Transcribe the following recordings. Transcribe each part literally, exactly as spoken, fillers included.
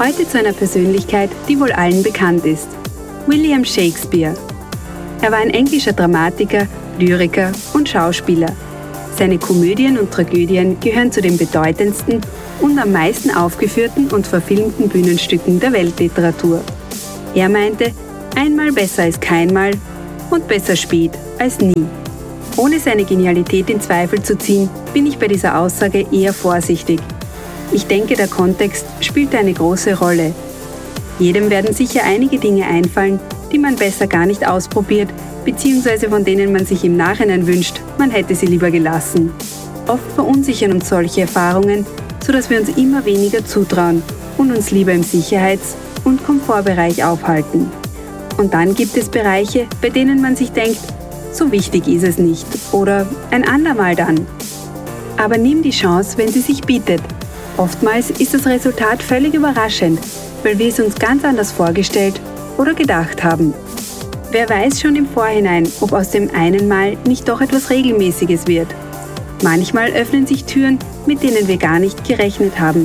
Heute zu einer Persönlichkeit, die wohl allen bekannt ist. William Shakespeare. Er war ein englischer Dramatiker, Lyriker und Schauspieler. Seine Komödien und Tragödien gehören zu den bedeutendsten und am meisten aufgeführten und verfilmten Bühnenstücken der Weltliteratur. Er meinte, einmal besser als keinmal und besser spät als nie. Ohne seine Genialität in Zweifel zu ziehen, bin ich bei dieser Aussage eher vorsichtig. Ich denke, der Kontext spielt eine große Rolle. Jedem werden sicher einige Dinge einfallen, die man besser gar nicht ausprobiert, beziehungsweise von denen man sich im Nachhinein wünscht, man hätte sie lieber gelassen. Oft verunsichern uns solche Erfahrungen, sodass wir uns immer weniger zutrauen und uns lieber im Sicherheits- und Komfortbereich aufhalten. Und dann gibt es Bereiche, bei denen man sich denkt, so wichtig ist es nicht oder ein andermal dann. Aber nimm die Chance, wenn sie sich bietet. Oftmals ist das Resultat völlig überraschend, weil wir es uns ganz anders vorgestellt oder gedacht haben. Wer weiß schon im Vorhinein, ob aus dem einen Mal nicht doch etwas Regelmäßiges wird. Manchmal öffnen sich Türen, mit denen wir gar nicht gerechnet haben.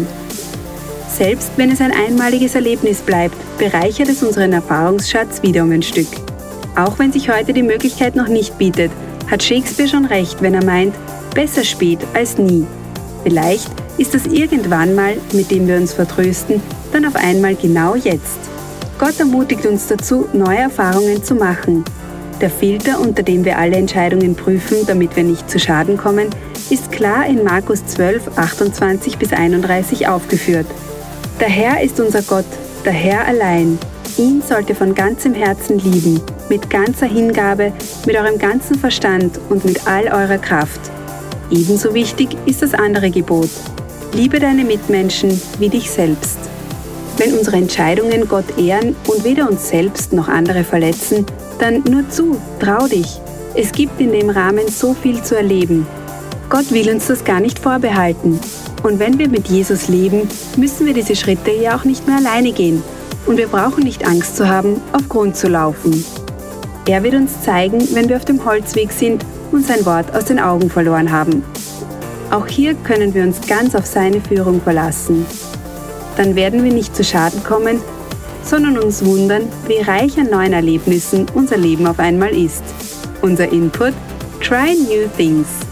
Selbst wenn es ein einmaliges Erlebnis bleibt, bereichert es unseren Erfahrungsschatz wieder um ein Stück. Auch wenn sich heute die Möglichkeit noch nicht bietet, hat Shakespeare schon recht, wenn er meint, besser spät als nie. Vielleicht ist das irgendwann mal, mit dem wir uns vertrösten, dann auf einmal genau jetzt. Gott ermutigt uns dazu, neue Erfahrungen zu machen. Der Filter, unter dem wir alle Entscheidungen prüfen, damit wir nicht zu Schaden kommen, ist klar in Markus zwölf, achtundzwanzig bis einunddreißig aufgeführt. Der Herr ist unser Gott, der Herr allein. Ihn sollt ihr von ganzem Herzen lieben, mit ganzer Hingabe, mit eurem ganzen Verstand und mit all eurer Kraft. Ebenso wichtig ist das andere Gebot. Liebe deine Mitmenschen wie dich selbst. Wenn unsere Entscheidungen Gott ehren und weder uns selbst noch andere verletzen, dann nur zu, trau dich. Es gibt in dem Rahmen so viel zu erleben. Gott will uns das gar nicht vorbehalten. Und wenn wir mit Jesus leben, müssen wir diese Schritte ja auch nicht mehr alleine gehen. Und wir brauchen nicht Angst zu haben, auf Grund zu laufen. Er wird uns zeigen, wenn wir auf dem Holzweg sind und sein Wort aus den Augen verloren haben. Auch hier können wir uns ganz auf seine Führung verlassen. Dann werden wir nicht zu Schaden kommen, sondern uns wundern, wie reich an neuen Erlebnissen unser Leben auf einmal ist. Unser Input: Try new things.